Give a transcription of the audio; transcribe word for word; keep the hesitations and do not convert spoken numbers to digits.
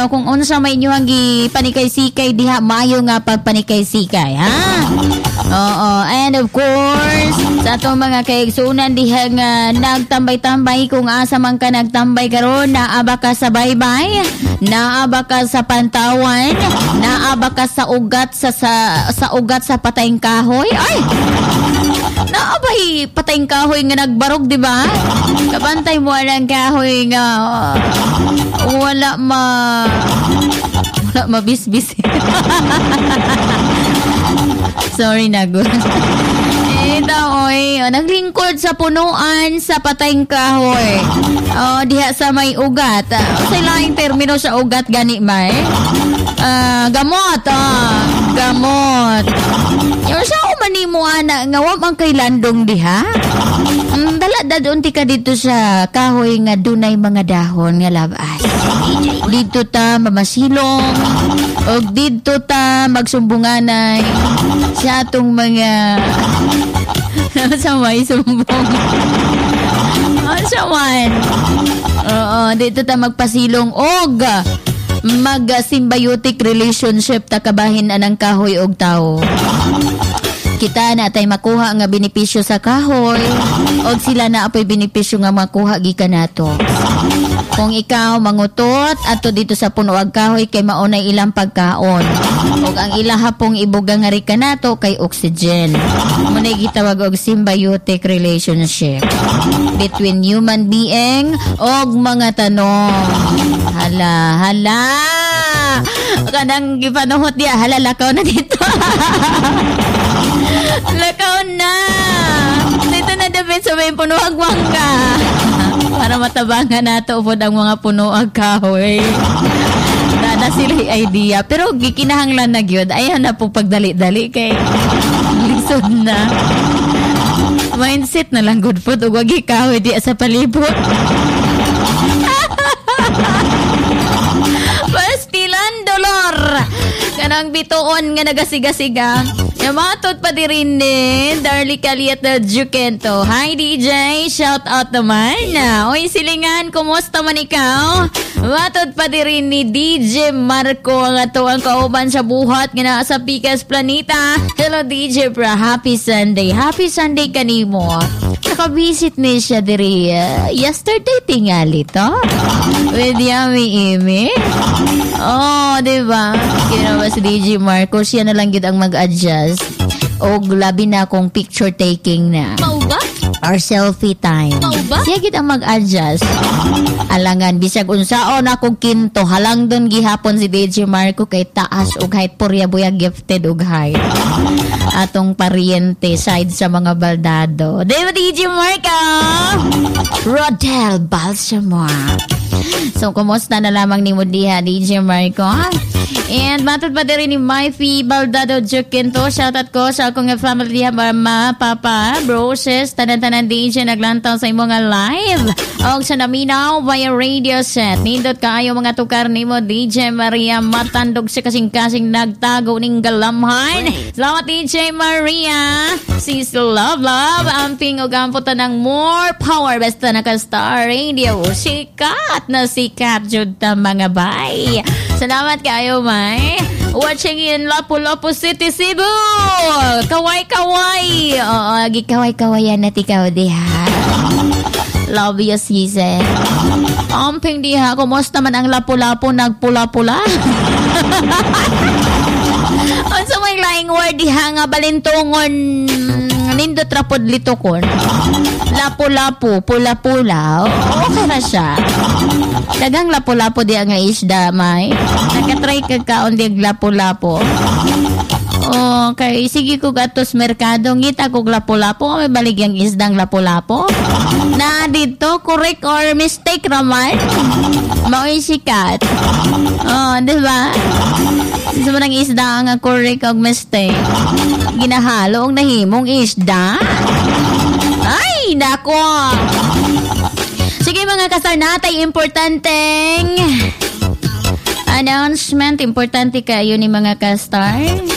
ninyo kung unsa may inyong gipanikay-sikay diha, mayo nga pagpanikay-sikay, ha? Oo, and of course, sa atong mga kaigsunan diha nga nagtambay-tambay, kung asa man ka nagtambay karon, naaba ka sa baybay, naaba ka sa pantawan, naaba ka sa ugat sa sa, sa ugat sa patayng kahoy. Ay! Naabay patayng kahoy nga nagbarog, di ba? Kabantay mo ang kahoy nga uh, wala ma wala mabisbis. Sorry na, good. Ito, oy, oh, naglingkod sa punuan sa patayng kahoy. Oh, diha sa may ugat. Uh, sa laing termino sa ugat gani may. Uh, gamot, oh, gamot. Yung sa umanimo ana nga wa man kay landong diha. Mm, dala dadon ti ka dito sa kahoy nga dunay mga dahon nga labas. Dito ta mamasilong og dito ta magsumbunganay sa atong mga sa may sumbong. Sa man. Oo, dito ta magpasilong og mag-symbiotic relationship ta kabahin anang kahoy og tao. Kita na tay makuha nga benepisyo sa kahoy og sila na apoy benepisyo nga makuha gikan nato. Kung ikaw mangutot ato dito sa puno ag kahoy kay maunay ilang pagkaon og ang ilaha pong ibuga nga rika nato kay oxygen. Munay gitawag og symbiotic relationship between human being og mga tanong. Hala, hala. Kanang gipanuhot dia, hala lakaw na dito. Lakaw na. Dito na dapat sa may punuag mangga. Para matabangan nato po ang mga punuag kahoy. Na sila idea. Pero gikinahanglan na gyud. Ayaw na po pagdali-dali kay lisod na. Mindset na lang good food. Ug wagi kahoy di sa palibot. Pastilan dolor. Kanang bituon nga nagasigasiga. Yamatod pa di rin din. Darly Caliat na Jukento. Hi D J. Shout out naman. Oy silingan. Kumusta man ikaw? Matod pa di rin ni D J Marco ang ato ang kauban sa buhat nga naa sa Picas Planeta. Hello D J Bra. Happy Sunday. Happy Sunday kanimo. Nakabisit ni siya diri uh, yesterday tingali to. With Yummy Amy. Oh, diba? Kinawa si D J Marco. Siya na lang yun ang mag-adjust. O labi na akong picture taking na. Mauba? Or selfie time. Mauba? Siya yun ang mag-adjust. Alangan, bisag unsaon akong kinto. Halang doon gihapon si D J Marco kay taas o kahit purya buya gifted o height. Atong pariente side sa mga baldado. Diba D J Marco? Rodel Balsamor. So, kumusta na lamang ni mo diha, D J Marco? And matod pa din ni Myfi Baldado Jukinto. Shoutout ko sa akong family diha, mama, papa, bro, sis, tanan-tanan D J naglantaw sa imong live. O sa naminaw via radio set. Nindot kaayo mga tukar ni mo, D J Maria. Matandog sa kasing-kasing nagtago ning galamhan. Salamat D J Maria. Sis Love Love. Amping o gamputan ng more power. Basta naka-Star Radio. Sikat na sikat jud ta mga bay. Salamat kayo, May. Watching in Lapu-Lapu City, Cebu. Kaway-kaway. Oo, gikaway-kawayan na tikaw diha. Love you, season. Amping diha, kumusta man ang Lapu-Lapu nagpula-pula? Ang sa may laing word diha nga balintungon nindot rapod litokon. Lapu-lapu, pula-pula. Okay na siya. Dagang lapu-lapu diya nga isda, may. Nakatry ka kaon diya lapu-lapu. Okay, sige ko gatos merkado. Ngita ko lapu-lapu. May baligyang isdang lapu-lapu. Na dito, correct or mistake raman? Mao'y sikat. Oh, diba? Isa mo ng isda nga correct o mistake. Ginahalo ang nahimong isda. Ay, nako. Sige mga kasar natay, importanteng announcement. Importante kayo ni mga kastar.